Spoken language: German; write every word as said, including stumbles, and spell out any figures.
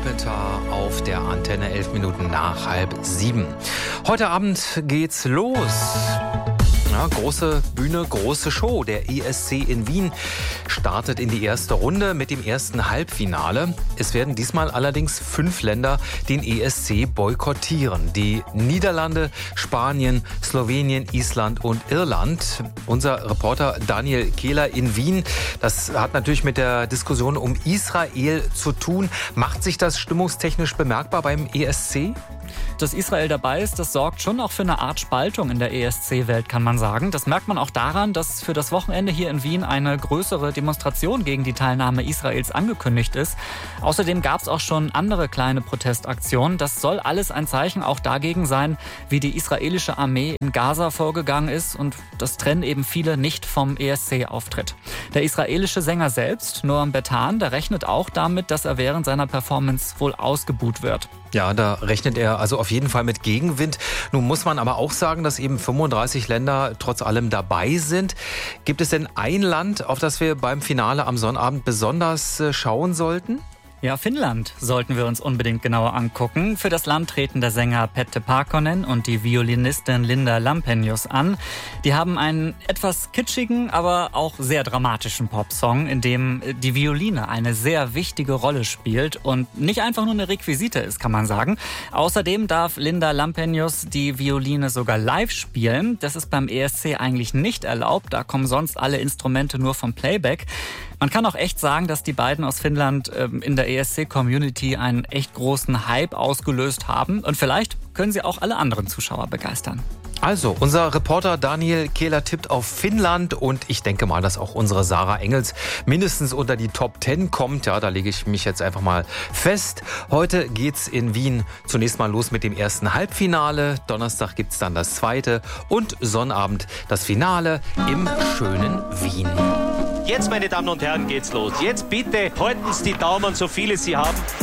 Kommentar auf der Antenne, elf Minuten nach halb sieben. Heute Abend geht's los. Ja, große Bühne, große Show. Der E S C in Wien startet in die erste Runde mit dem ersten Halbfinale. Es werden diesmal allerdings fünf Länder den E S C boykottieren. Die Niederlande, Spanien, Slowenien, Island und Irland. Unser Reporter Daniel Kehler in Wien, das hat natürlich mit der Diskussion um Israel zu tun. Macht sich das stimmungstechnisch bemerkbar beim E S C? Dass Israel dabei ist, das sorgt schon auch für eine Art Spaltung in der E S C-Welt, kann man sagen. Das merkt man auch daran, dass für das Wochenende hier in Wien eine größere Demonstration gegen die Teilnahme Israels angekündigt ist. Außerdem gab es auch schon andere kleine Protestaktionen. Das soll alles ein Zeichen auch dagegen sein, wie die israelische Armee in Gaza vorgegangen ist. Und das trennen eben viele nicht vom E S C-Auftritt. Der israelische Sänger selbst, Noam Betan, der rechnet auch damit, dass er während seiner Performance wohl ausgebuht wird. Ja, da rechnet er also auf jeden Fall mit Gegenwind. Nun muss man aber auch sagen, dass eben fünfunddreißig Länder trotz allem dabei sind. Gibt es denn ein Land, auf das wir beim Finale am Sonnabend besonders schauen sollten? Ja, Finnland sollten wir uns unbedingt genauer angucken. Für das Land treten der Sänger Pete Parkkonen und die Violinistin Linda Lampenius an. Die haben einen etwas kitschigen, aber auch sehr dramatischen Popsong, in dem die Violine eine sehr wichtige Rolle spielt und nicht einfach nur eine Requisite ist, kann man sagen. Außerdem darf Linda Lampenius die Violine sogar live spielen. Das ist beim E S C eigentlich nicht erlaubt. Da kommen sonst alle Instrumente nur vom Playback. Man kann auch echt sagen, dass die beiden aus Finnland ähm, in der E S C-Community einen echt großen Hype ausgelöst haben. Und vielleicht können sie auch alle anderen Zuschauer begeistern. Also, unser Reporter Daniel Kehler tippt auf Finnland und ich denke mal, dass auch unsere Sarah Engels mindestens unter die Top Ten kommt. Ja, da lege ich mich jetzt einfach mal fest. Heute geht's in Wien zunächst mal los mit dem ersten Halbfinale. Donnerstag gibt's dann das zweite und Sonnabend das Finale im schönen Wien. Jetzt, meine Damen und Herren, geht's los. Jetzt bitte halten Sie die Daumen, so viele Sie haben.